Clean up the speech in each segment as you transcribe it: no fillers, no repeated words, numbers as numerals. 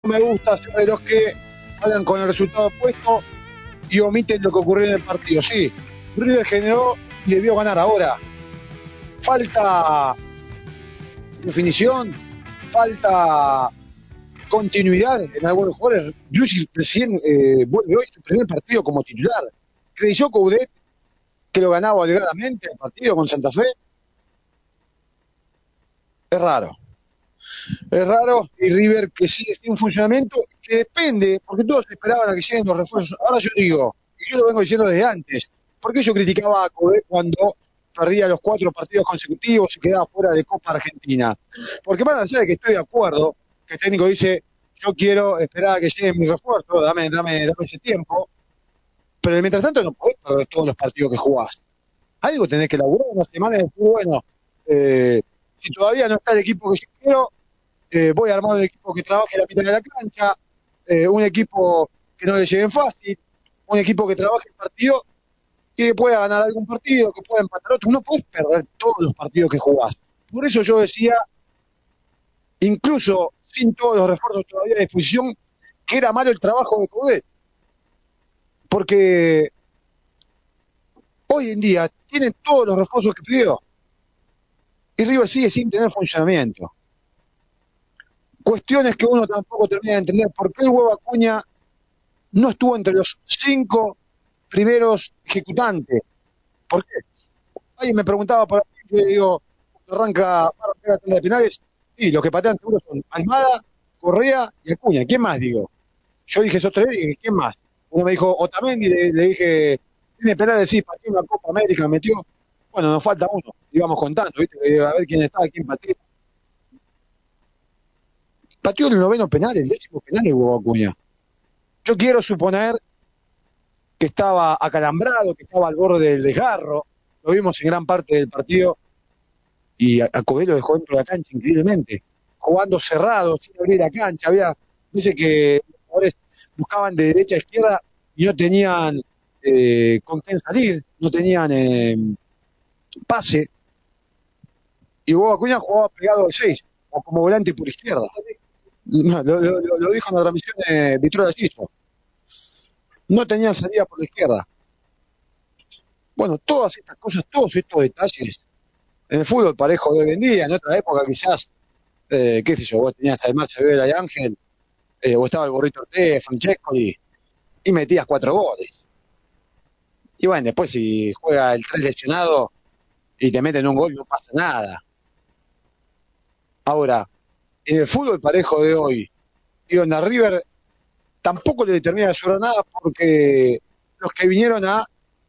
me gusta ser de los que hablan con el resultado opuesto y omiten lo que ocurrió en el partido. Sí, River generó y debió ganar ahora. Falta definición, falta continuidad en algunos jugadores. Luis recién vuelve hoy su primer partido como titular. Creyó Coudet que lo ganaba holgadamente el partido con Santa Fe. Es raro. Es raro, y River que sigue sin funcionamiento, que depende, porque todos esperaban a que lleguen los refuerzos. Ahora yo digo, y yo lo vengo diciendo desde antes, ¿por qué yo criticaba a Coudet cuando perdía los 4 partidos consecutivos y quedaba fuera de Copa Argentina? Porque más allá de que estoy de acuerdo, que el técnico dice, yo quiero esperar a que lleguen mis refuerzos, dame ese tiempo, pero mientras tanto no podés perder todos los partidos que jugás. Algo tenés que laburar una semana y decir, bueno, si todavía no está el equipo que yo quiero, voy a armar un equipo que trabaje la mitad de la cancha, un equipo que no le lleven fácil, un equipo que trabaje el partido y que pueda ganar algún partido, que pueda empatar otro. No puedes perder todos los partidos que jugás. Por eso yo decía, incluso sin todos los refuerzos todavía a disposición, que era malo el trabajo de Coudet. Porque hoy en día tiene todos los refuerzos que pidió y River sigue sin tener funcionamiento. Cuestiones que uno tampoco termina de entender. ¿Por qué el Huevo Acuña no estuvo entre los 5 primeros ejecutantes? ¿Por qué? Alguien me preguntaba por ahí, yo le digo, cuando arranca la tanda de penales, y los que patean seguro son Almada, Correa y Acuña. ¿Quién más, digo? Yo dije esos 3 y dije, ¿quién más? Uno me dijo Otamendi, le dije, tiene penales, sí, pateó una Copa América, metió. Bueno, nos falta uno. Íbamos contando, ¿viste? A ver quién estaba, quién pateó. Pateó el 9º penal, el 10º penal el Huevo Acuña. Yo quiero suponer que estaba acalambrado, que estaba al borde del desgarro. Lo vimos en gran parte del partido y a Coudet lo dejó dentro de la cancha increíblemente, jugando cerrado, sin abrir la cancha. Había veces que los jugadores buscaban de derecha a izquierda y no tenían con quién salir, no tenían pase. Y Bob Acuña jugaba pegado al 6, o como volante por izquierda. Lo dijo en la transmisión de Vitrola Siso. No tenían salida por la izquierda. Bueno, todas estas cosas, todos estos detalles, en el fútbol parejo de hoy en día, en otra época quizás, qué sé yo, vos tenías además Severa y Ángel, o estaba el Burrito Ortega, Francesco, y metías 4 goles. Y bueno, después si juega el 3 lesionado y te meten un gol, no pasa nada. Ahora, en el fútbol parejo de hoy, y donde a River tampoco le termina de sobrar nada porque los que vinieron a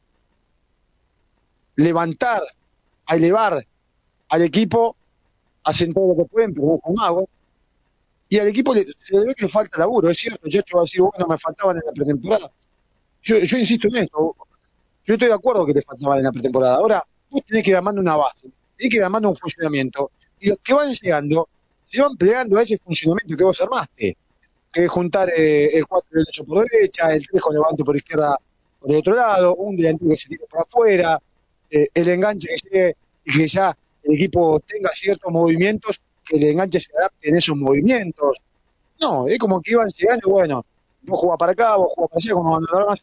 levantar, a elevar al equipo, hacen todo lo que pueden, pero no con mago. Y al equipo se le ve que le falta laburo, es cierto, Chacho va a decir, bueno, me faltaban en la pretemporada. Yo insisto en esto, yo estoy de acuerdo que te faltaban en la pretemporada. Ahora, vos tenés que ir armando una base, tenés que ir armando un funcionamiento, y los que van llegando, se van plegando a ese funcionamiento que vos armaste, que es juntar el 4 y el 8 por derecha, el 3 con levante por izquierda por el otro lado, un delantero que se tire por afuera, el enganche que llegue y que ya el equipo tenga ciertos movimientos, que el enganche se adapte en esos movimientos. No, es como que iban llegando, bueno, vos jugás para acá, vos jugás para allá, como cuando armás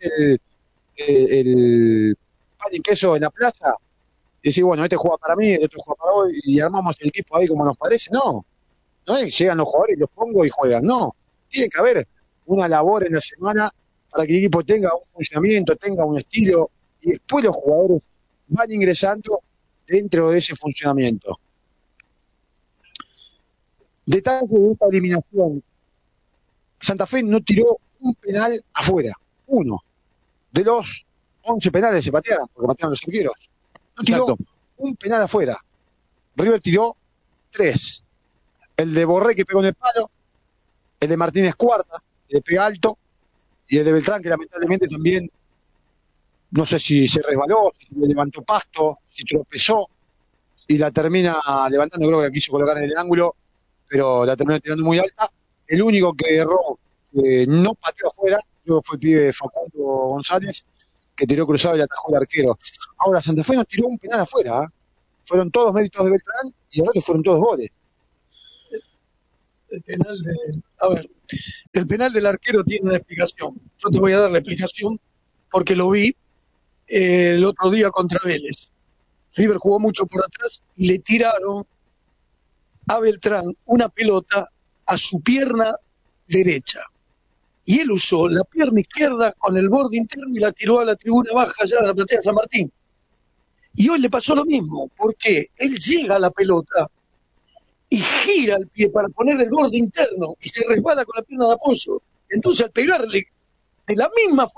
el pan y queso en la plaza, y decís, bueno, este juega para mí, el otro juega para vos, y armamos el equipo ahí como nos parece. No, no es que llegan los jugadores, los pongo y juegan, no. Tiene que haber una labor en la semana para que el equipo tenga un funcionamiento, tenga un estilo, y después los jugadores van ingresando dentro de ese funcionamiento. Detalle de esta eliminación. Santa Fe no tiró un penal afuera, uno de los 11 penales se patearon, porque patearon los arqueros. No tiró Exacto. un penal afuera. River tiró 3. El de Borré que pegó en el palo, el de Martínez Cuarta, que le pega alto, y el de Beltrán que lamentablemente también, no sé si se resbaló, si le levantó pasto, si tropezó, y la termina levantando, creo que la quiso colocar en el ángulo, pero la terminó tirando muy alta. El único que erró, que no pateó afuera, fue el pibe Facundo González, que tiró cruzado y atajó el arquero. Ahora, Santa Fe no tiró un penal afuera, ¿eh? Fueron todos méritos de Beltrán y el resto fueron todos goles. El penal de, a ver, el penal del arquero tiene una explicación. Yo te voy a dar la explicación porque lo vi el otro día contra Vélez. River jugó mucho por atrás y le tiraron a Beltrán una pelota a su pierna derecha. Y él usó la pierna izquierda con el borde interno y la tiró a la tribuna baja allá de la platea San Martín. Y hoy le pasó lo mismo, porque él llega a la pelota y gira el pie para poner el borde interno y se resbala con la pierna de apoyo. Entonces, al pegarle de la misma